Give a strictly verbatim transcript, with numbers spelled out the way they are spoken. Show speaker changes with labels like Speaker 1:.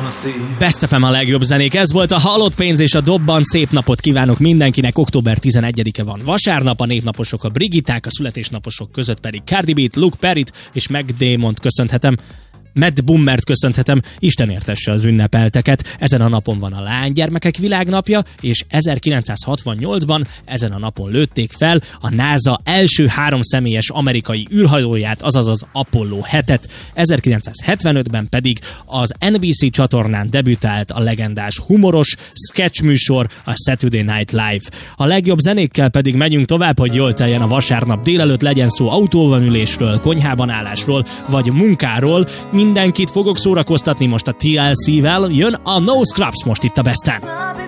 Speaker 1: Best ef em a legjobb zenék. Ez volt a Halott pénz és a Dobban. Szép napot kívánok mindenkinek. október tizenegyedike van vasárnap, a névnaposok a Brigitták, a születésnaposok között pedig Cardi B-t, Luke Perryt és Mac Damont köszönhetem. Matt Bummert köszönhetem, Isten értesse az ünnepelteket. Ezen a napon van a Lánygyermekek világnapja, és ezerkilencszázhatvannyolcban ezen a napon lőtték fel a NASA első három személyes amerikai űrhajóját, azaz az Apollo hetet. ezerkilencszázhetvenötben pedig az en bé cé csatornán debütált a legendás humoros sketch műsor, a Saturday Night Live. A legjobb zenékkel pedig megyünk tovább, hogy jól teljen a vasárnap délelőtt, legyen szó autóban ülésről, konyhában állásról, vagy munkáról. Mindenkit fogok szórakoztatni most a té el cé-vel, jön a No Scrubs most itt a Besten.